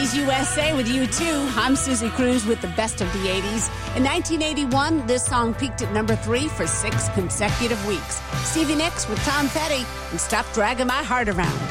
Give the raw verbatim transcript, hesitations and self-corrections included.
eighties U S A with you too. I'm Susie Cruz with the best of the eighties. In nineteen eighty-one, this song peaked at number three for six consecutive weeks. Stevie Nicks with Tom Petty and Stop Dragging My Heart Around.